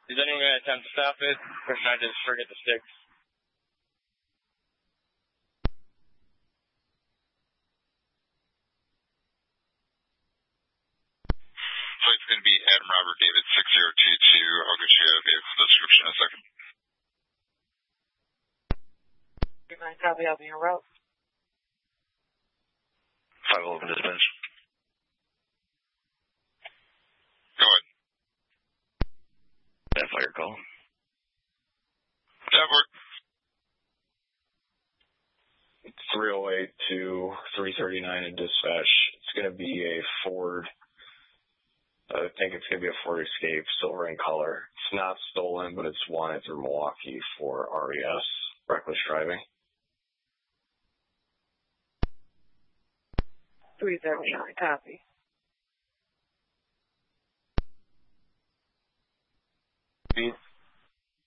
Is anyone going to attempt to stop it, or should I just forget the sticks? Flight's going to be Adam Robert David 6022. I'll get you a vehicle description in a second. Good night, copy. I'll be en route. 511 dispatch. Go ahead. That fire call. That work. 308 to 339 in dispatch. It's going to be a Ford. I think it's going to be a Ford Escape, silver in color. It's not stolen, but it's wanted through Milwaukee for RES, reckless driving. 339, copy.